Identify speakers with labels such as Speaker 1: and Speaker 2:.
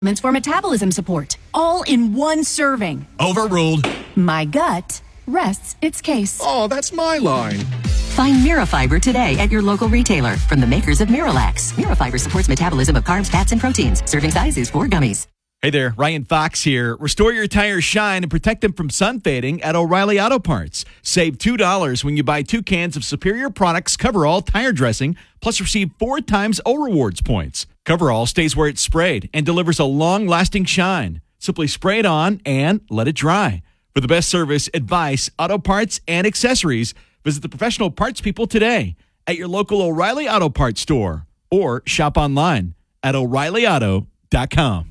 Speaker 1: For metabolism support, all in one serving.
Speaker 2: Overruled.
Speaker 1: My gut rests its case.
Speaker 3: Oh, that's my line.
Speaker 4: Find Mirafiber today at your local retailer from the makers of Miralax. Mirafiber supports metabolism of carbs, fats, and proteins. Serving size is 4 gummies.
Speaker 2: Hey there, Ryan Fox here. Restore your tires shine and protect them from sun fading at O'Reilly Auto Parts. Save $2 when you buy 2 cans of Superior Products Coverall tire dressing, plus receive 4 times O Rewards points. Coverall stays where it's sprayed and delivers a long-lasting shine. Simply spray it on and let it dry. For the best service, advice, auto parts, and accessories, visit the professional parts people today at your local O'Reilly Auto Parts store or shop online at O'ReillyAuto.com.